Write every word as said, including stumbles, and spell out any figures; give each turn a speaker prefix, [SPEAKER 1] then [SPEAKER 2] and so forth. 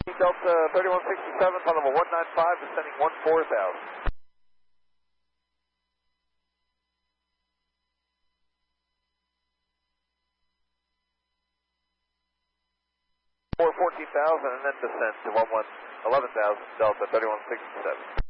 [SPEAKER 1] Delta thirty-one sixty-seven, call number one nine five, descending one four thousand. four fourteen thousand and then descend to one one eleven thousand, Delta thirty-one sixty-seven.